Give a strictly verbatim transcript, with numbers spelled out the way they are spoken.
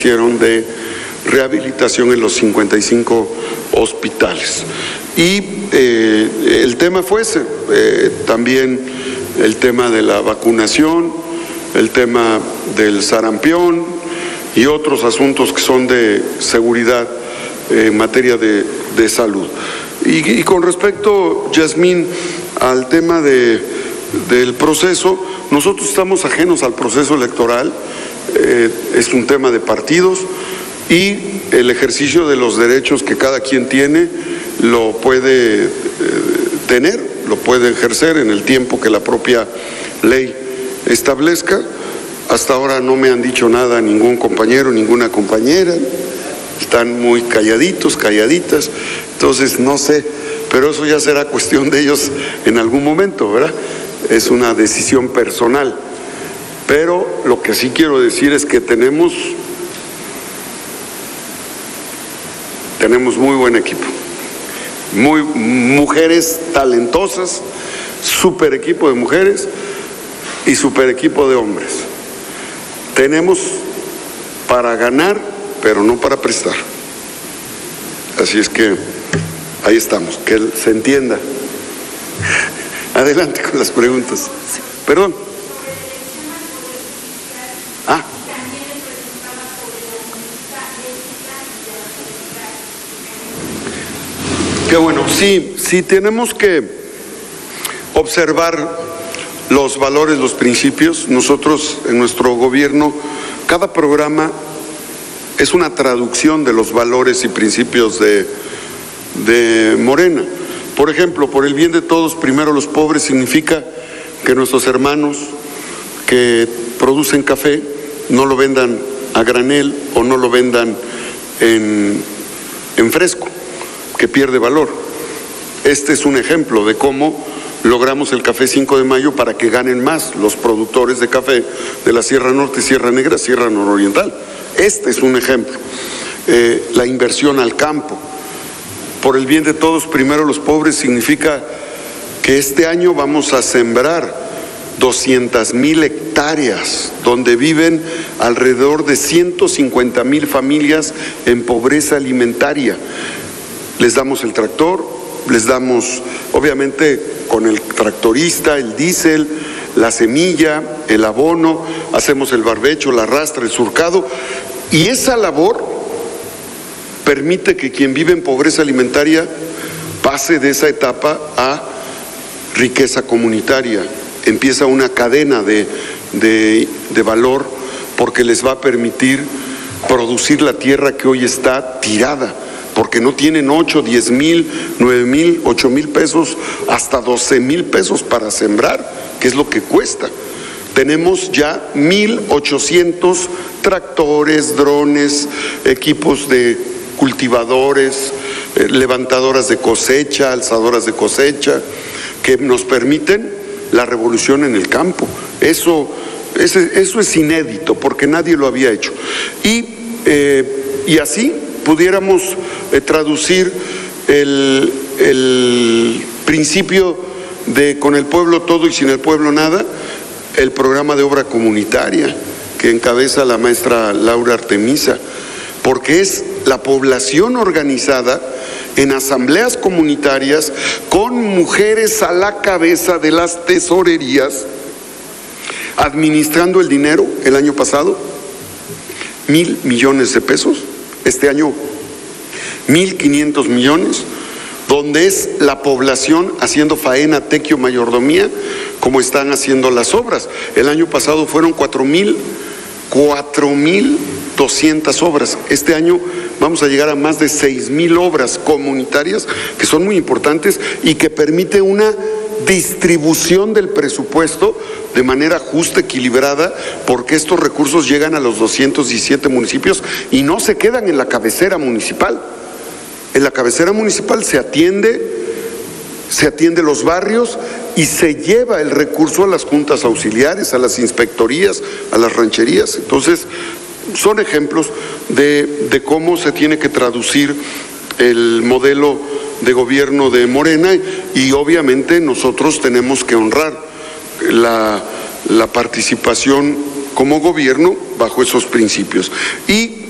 hicieron de rehabilitación en los cincuenta y cinco hospitales. Y eh, el tema fue ese, eh, también el tema de la vacunación, el tema del sarampión y otros asuntos que son de seguridad eh, en materia de, de salud. Y, y con respecto, Yasmín, al tema de, del proceso, nosotros estamos ajenos al proceso electoral, eh, es un tema de partidos y el ejercicio de los derechos que cada quien tiene lo puede eh, tener, lo puede ejercer en el tiempo que la propia ley establezca. Hasta ahora no me han dicho nada ningún compañero, ninguna compañera, están muy calladitos, calladitas, entonces no sé, pero eso ya será cuestión de ellos en algún momento, ¿verdad? Es una decisión personal, pero lo que sí quiero decir es que tenemos, tenemos muy buen equipo, muy mujeres talentosas, super equipo de mujeres y super equipo de hombres. Tenemos para ganar, pero no para prestar. Así es que ahí estamos, que se entienda. Adelante con las preguntas. Perdón. Ah. Qué bueno. Sí, sí tenemos que observar los valores, los principios. Nosotros en nuestro gobierno, cada programa es una traducción de los valores y principios de, de Morena. Por ejemplo, por el bien de todos, primero los pobres, significa que nuestros hermanos que producen café no lo vendan a granel o no lo vendan en, en fresco, que pierde valor. Este es un ejemplo de cómo logramos el Café cinco de mayo para que ganen más los productores de café de la Sierra Norte, Sierra Negra, Sierra Nororiental. Este es un ejemplo. Eh, la inversión al campo. Por el bien de todos, primero los pobres, significa que este año vamos a sembrar doscientas mil hectáreas, donde viven alrededor de ciento cincuenta mil familias en pobreza alimentaria. Les damos el tractor, les damos, obviamente, con el tractorista, el diésel, la semilla, el abono, hacemos el barbecho, la rastra, el surcado, y esa labor permite que quien vive en pobreza alimentaria pase de esa etapa a riqueza comunitaria. Empieza una cadena de, de, de valor porque les va a permitir producir la tierra que hoy está tirada, porque no tienen ocho, diez mil, nueve mil, ocho mil pesos, hasta doce mil pesos para sembrar, que es lo que cuesta. Tenemos ya mil ochocientos tractores, drones, equipos de cultivadores, eh, levantadoras de cosecha, alzadoras de cosecha, que nos permiten la revolución en el campo. Eso, ese, eso es inédito, porque nadie lo había hecho. Y, eh, y así pudiéramos eh, traducir el, el principio de con el pueblo todo y sin el pueblo nada, el programa de obra comunitaria que encabeza la maestra Laura Artemisa, porque es la población organizada en asambleas comunitarias con mujeres a la cabeza de las tesorerías, administrando el dinero. El año pasado, mil millones de pesos, este año mil quinientos millones, donde es la población haciendo faena, tequio, mayordomía, como están haciendo las obras. El año pasado fueron cuatro mil, cuatro mil doscientas obras. Este año vamos a llegar a más de seis mil obras comunitarias, que son muy importantes y que permite una distribución del presupuesto de manera justa, equilibrada, porque estos recursos llegan a los doscientos diecisiete municipios y no se quedan en la cabecera municipal. En la cabecera municipal se atiende, se atiende los barrios y se lleva el recurso a las juntas auxiliares, a las inspectorías, a las rancherías. Entonces, son ejemplos de, de cómo se tiene que traducir el modelo de gobierno de Morena, y obviamente nosotros tenemos que honrar la, la participación como gobierno bajo esos principios. Y